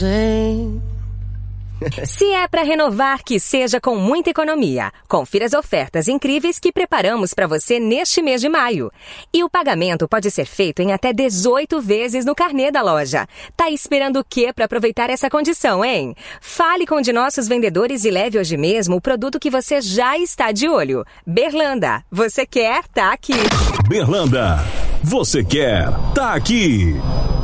Se é para renovar, que seja com muita economia. Confira as ofertas incríveis que preparamos para você neste mês de maio. E o pagamento pode ser feito em até 18 vezes no carnê da loja. Tá esperando o quê para aproveitar essa condição, hein? Fale com um de nossos vendedores e leve hoje mesmo o produto que você já está de olho. Berlanda, você quer? Tá aqui. Berlanda, você quer? Tá aqui.